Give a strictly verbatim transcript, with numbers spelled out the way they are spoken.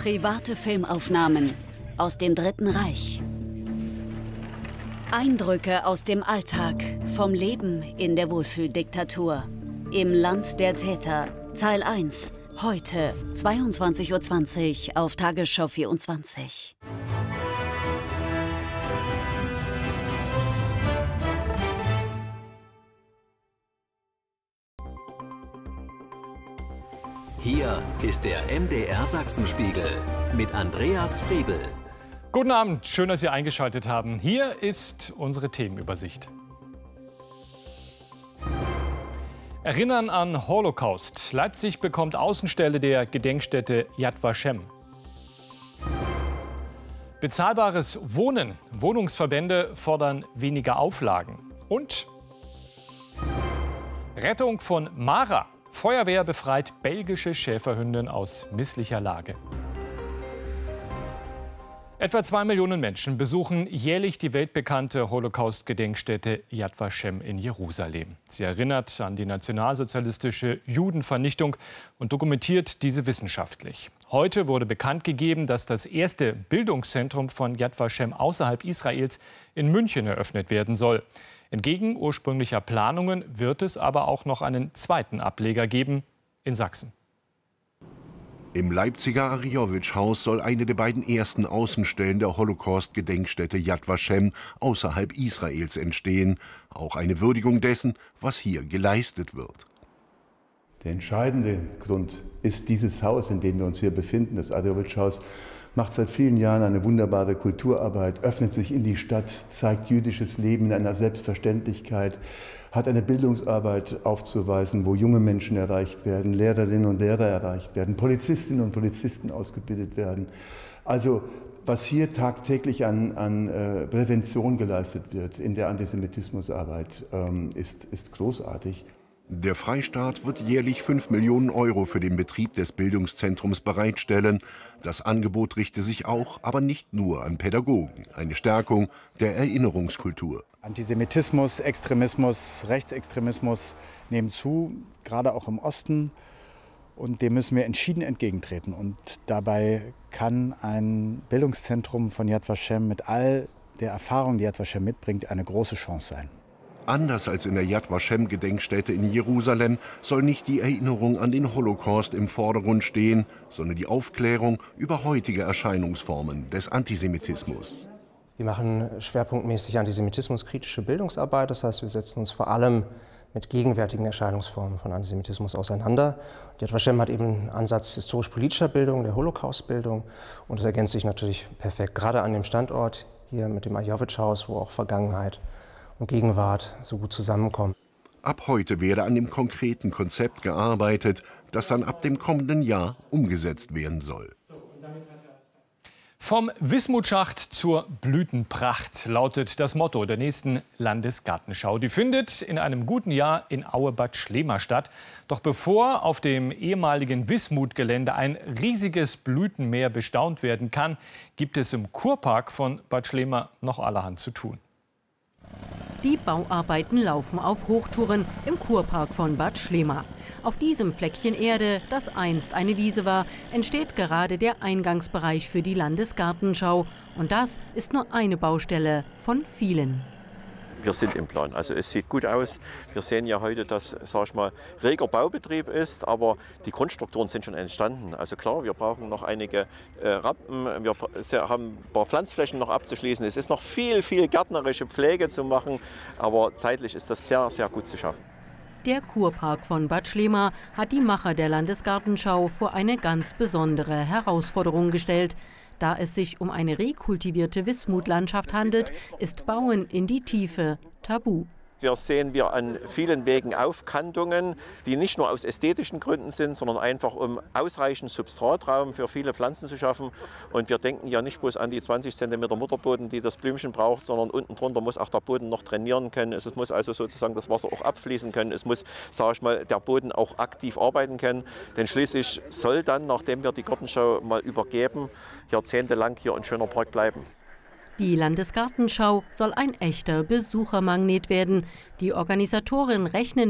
Private Filmaufnahmen aus dem Dritten Reich. Eindrücke aus dem Alltag, vom Leben in der Wohlfühldiktatur. Im Land der Täter, Teil eins. Heute, zweiundzwanzig Uhr zwanzig auf Tagesschau vierundzwanzig. Hier ist der M D R Sachsenspiegel mit Andreas Friebel. Guten Abend, schön, dass Sie eingeschaltet haben. Hier ist unsere Themenübersicht. Erinnern an Holocaust. Leipzig bekommt Außenstelle der Gedenkstätte Yad Vashem. Bezahlbares Wohnen. Wohnungsverbände fordern weniger Auflagen. Und Rettung von Mara. Feuerwehr befreit belgische Schäferhündin aus misslicher Lage. Etwa zwei Millionen Menschen besuchen jährlich die weltbekannte Holocaust-Gedenkstätte Yad Vashem in Jerusalem. Sie erinnert an die nationalsozialistische Judenvernichtung und dokumentiert diese wissenschaftlich. Heute wurde bekannt gegeben, dass das erste Bildungszentrum von Yad Vashem außerhalb Israels in München eröffnet werden soll. Entgegen ursprünglicher Planungen wird es aber auch noch einen zweiten Ableger geben in Sachsen. Im Leipziger Ariyowitsch-Haus soll eine der beiden ersten Außenstellen der Holocaust-Gedenkstätte Yad Vashem außerhalb Israels entstehen. Auch eine Würdigung dessen, was hier geleistet wird. Der entscheidende Grund ist dieses Haus, in dem wir uns hier befinden. Das Ariyowitsch-Haus macht seit vielen Jahren eine wunderbare Kulturarbeit, öffnet sich in die Stadt, zeigt jüdisches Leben in einer Selbstverständlichkeit, hat eine Bildungsarbeit aufzuweisen, wo junge Menschen erreicht werden, Lehrerinnen und Lehrer erreicht werden, Polizistinnen und Polizisten ausgebildet werden. Also was hier tagtäglich an, an äh, Prävention geleistet wird in der Antisemitismusarbeit, ähm, ist, ist großartig. Der Freistaat wird jährlich fünf Millionen Euro für den Betrieb des Bildungszentrums bereitstellen. Das Angebot richte sich auch, aber nicht nur an Pädagogen. Eine Stärkung der Erinnerungskultur. Antisemitismus, Extremismus, Rechtsextremismus nehmen zu, gerade auch im Osten. Und dem müssen wir entschieden entgegentreten. Und dabei kann ein Bildungszentrum von Yad Vashem mit all der Erfahrung, die Yad Vashem mitbringt, eine große Chance sein. Anders als in der Yad Vashem-Gedenkstätte in Jerusalem soll nicht die Erinnerung an den Holocaust im Vordergrund stehen, sondern die Aufklärung über heutige Erscheinungsformen des Antisemitismus. Wir machen schwerpunktmäßig antisemitismuskritische Bildungsarbeit. Das heißt, wir setzen uns vor allem mit gegenwärtigen Erscheinungsformen von Antisemitismus auseinander. Yad Vashem hat eben einen Ansatz historisch-politischer Bildung, der Holocaust-Bildung. Und das ergänzt sich natürlich perfekt, gerade an dem Standort hier mit dem Ariyowitsch-Haus, wo auch Vergangenheit und Gegenwart so gut zusammenkommen. Ab heute werde an dem konkreten Konzept gearbeitet, das dann ab dem kommenden Jahr umgesetzt werden soll. Vom Wismutschacht zur Blütenpracht lautet das Motto der nächsten Landesgartenschau. Die findet in einem guten Jahr in Aue-Bad Schlema statt. Doch bevor auf dem ehemaligen Wismut-Gelände ein riesiges Blütenmeer bestaunt werden kann, gibt es im Kurpark von Bad Schlema noch allerhand zu tun. Die Bauarbeiten laufen auf Hochtouren im Kurpark von Bad Schlema. Auf diesem Fleckchen Erde, das einst eine Wiese war, entsteht gerade der Eingangsbereich für die Landesgartenschau. Und das ist nur eine Baustelle von vielen. Wir sind im Plan. Also es sieht gut aus. Wir sehen ja heute, dass, sag ich mal, reger Baubetrieb ist, aber die Grundstrukturen sind schon entstanden. Also klar, wir brauchen noch einige äh, Rampen, wir haben ein paar Pflanzflächen noch abzuschließen. Es ist noch viel, viel gärtnerische Pflege zu machen, aber zeitlich ist das sehr, sehr gut zu schaffen. Der Kurpark von Bad Schlema hat die Macher der Landesgartenschau vor eine ganz besondere Herausforderung gestellt. Da es sich um eine rekultivierte Wismutlandschaft handelt, ist Bauen in die Tiefe tabu. Wir sehen wir an vielen Wegen Aufkantungen, die nicht nur aus ästhetischen Gründen sind, sondern einfach um ausreichend Substratraum für viele Pflanzen zu schaffen. Und wir denken ja nicht bloß an die zwanzig Zentimeter Mutterboden, die das Blümchen braucht, sondern unten drunter muss auch der Boden noch trainieren können. Es muss also sozusagen das Wasser auch abfließen können. Es muss, sage ich mal, der Boden auch aktiv arbeiten können. Denn schließlich soll dann, nachdem wir die Gartenschau mal übergeben, jahrzehntelang hier ein schöner Park bleiben. Die Landesgartenschau soll ein echter Besuchermagnet werden. Die Organisatoren rechnen